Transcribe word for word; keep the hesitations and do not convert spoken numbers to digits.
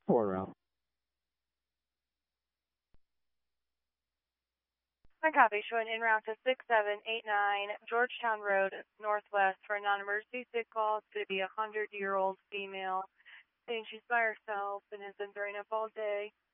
Four round. I copy. Showing en route to six seven eight nine Georgetown Road, Northwest for a non-emergency sick call. It's going to be a hundred-year-old female saying she's by herself and has been throwing up all day.